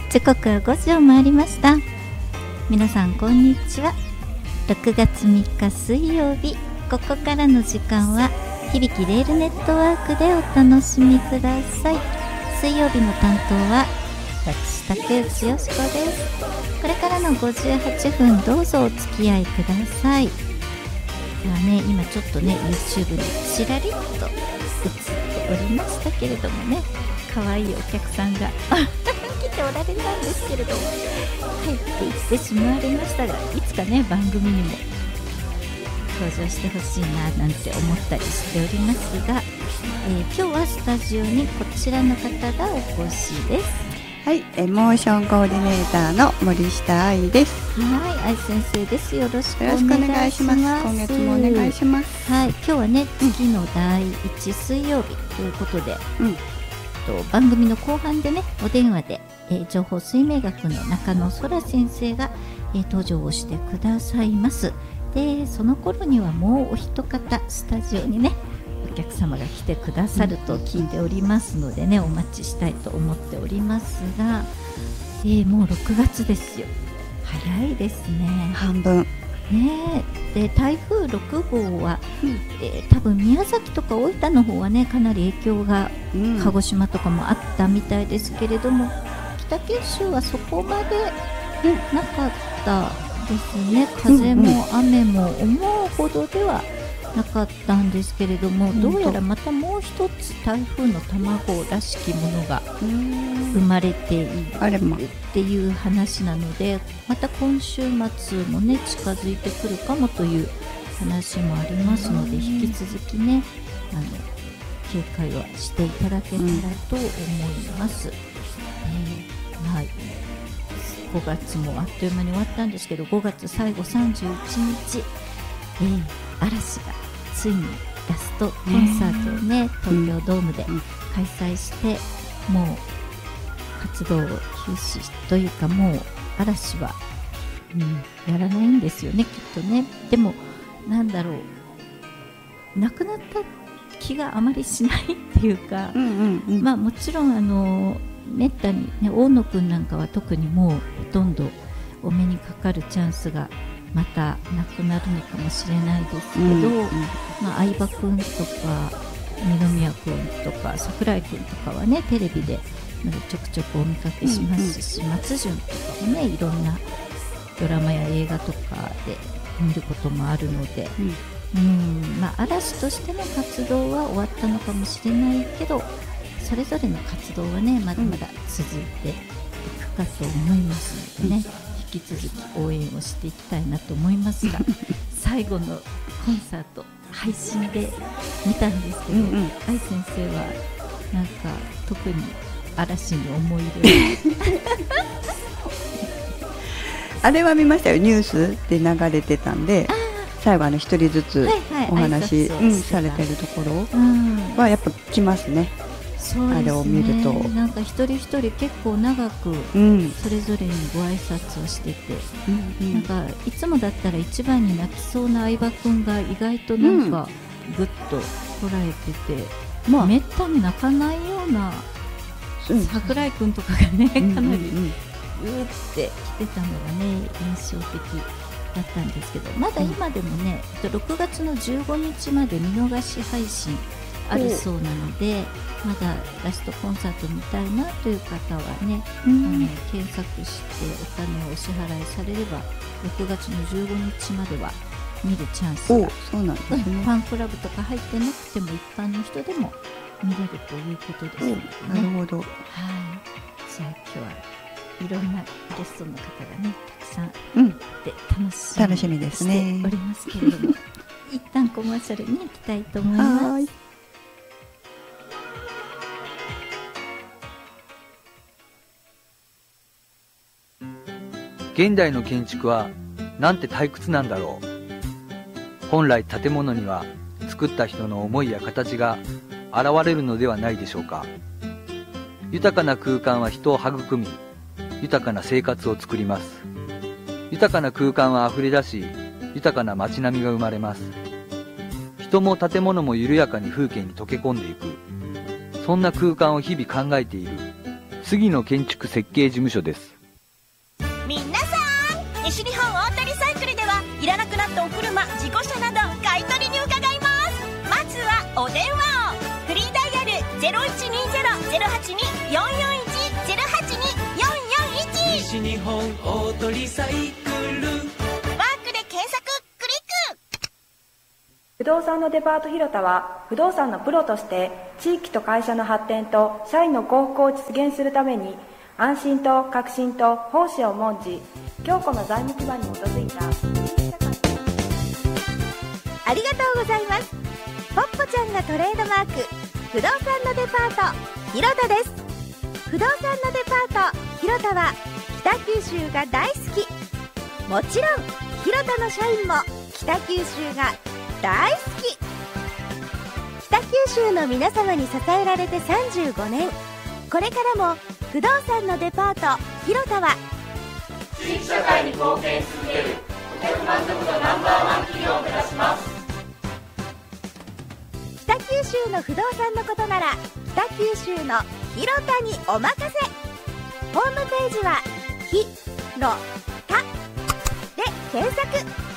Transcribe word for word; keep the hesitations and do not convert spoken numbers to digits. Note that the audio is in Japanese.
時刻はごじを回りました。皆さんこんにちは。ろくがつみっか水曜日、ここからの時間は響きレールネットワークでお楽しみください。水曜日の担当は私竹内よしこです。これからのごじゅうはっぷんどうぞお付き合いください。ではね、今ちょっとね YouTube にちらりっと映っておりましたけれどもね、可愛いお客さんが来ておられたんですけれども、入っていってしまわれましたが、いつかね番組にも登場してほしいななんて思ったりしておりますが、えー、今日はスタジオにこちらの方がお越しです。 はい、エモーションコーディネーターの森下愛です。 はい、愛先生です。よろしくおよろしくお願いします。今月もお願いします。 はい、今日はね、月のだいいち水曜日ということで、うん、と番組の後半でね、お電話で、えー、情報水明学の中野空先生が、えー、登場をしてくださいます。で、その頃にはもうお一方スタジオにね、お客様が来てくださると聞いておりますのでね、お待ちしたいと思っておりますが、えー、もうろくがつですよ。早いですね。 半分ね。で、台風ろくごうは、うんえー、多分宮崎とか大分の方はね、かなり影響が、うん、鹿児島とかもあったみたいですけれども、北九州はそこまで、ね、なかったですね。風も雨も思うほどではなかったんですけれども、うん、どうやらまたもう一つ台風の卵らしきものが生まれているっていう話なので、また今週末もね近づいてくるかもという話もありますので、引き続きねあの警戒はしていただけたらと思います。うんえーはい、ごがつもあっという間に終わったんですけど、ごがつ最後さんじゅういちにち、えー、嵐がついにラストコンサートをね、東京ドームで開催して、うん、もう活動を休止というか、もう嵐は、うん、やらないんですよね、きっとね。でもなんだろう、亡くなった気があまりしないっていうか、うんうんうん、まあもちろんあのめったに、ね、大野くんなんかは特にもうほとんどお目にかかるチャンスがまたなくなるのかもしれないですけど、うんうんまあ、相葉くんとか二宮くんとか櫻井くんとかはねテレビでちょくちょくお見かけしますし、うんうん、松潤とかもねいろんなドラマや映画とかで見ることもあるので、うんうんまあ、嵐としての活動は終わったのかもしれないけど、それぞれの活動はねまだまだ続いていくかと思いますのでね、うん、引き続き応援をしていきたいなと思いますが最後のコンサート配信で見たんですけど、うんうん、愛先生はなんか特に嵐に思い出あれは見ましたよ。ニュースで流れてたんで、最後あの一人ずつお話、はいはいうん、されてるところはやっぱ来ますね。 そうですね、あれを見るとなんか一人一人結構長くそれぞれにご挨拶をしてて、うん、なんかいつもだったら一番に泣きそうな相葉くんが意外となんかぐっとこらえてて、うんまあ、めったに泣かないような、うん、櫻井くんとかがね、かなりうーって来てたのがね印象的だったんですけど、まだ今でもね、うん、ろくがつのじゅうごにちまで見逃し配信あるそうなので、まだラストコンサート見たいなという方はね、うん、あの検索してお金をお支払いされればろくがつのじゅうごにちまでは見るチャンスが、 そうなんですね、 ファンクラブとか入ってなくても一般の人でも見れるということですので、ね、 なるほど。はい、 じゃあ今日はいろんなゲストの方がねたくさんで楽しみにしておりますけれども、うん、一旦コマーシャルに行きたいと思います。 現代の建築はなんて退屈なんだろう。本来建物には作った人の思いや形が現れるのではないでしょうか。豊かな空間は人を育み、豊かな生活を作ります。豊かな空間はあふれ出し、豊かな街並みが生まれます。人も建物も緩やかに風景に溶け込んでいく。そんな空間を日々考えている杉野建築設計事務所です。 皆さん、西日本オートリサイクルではいらなくなったお車、自己車など買い取りに伺います。まずはお電話を。フリーダイヤル ゼロいちにゼロ ゼロはちに よんよんいち ゼロはちに よんよんいち。 西日本オートリサイクル。ワークで検索。クリック。 不動産のデパート広田は、不動産のプロとして地域と会社の発展と社員の幸福を実現するために、安心と革新と奉仕を重んじ、強固な財務基盤に基づいたありがとうございます。ポッポちゃんがトレードマーク、不動産のデパート広田です。不動産のデパート広田は北九州が大好き。もちろん広田の社員も北九州が大好き。北九州の皆様に支えられてさんじゅうごねん。これからも不動産のデパート広田は地域社会に貢献し続ける顧客満足度ナンバーワン企業を目指します。北九州の不動産のことなら北九州の広田にお任せ。ホームページはひろたで検索。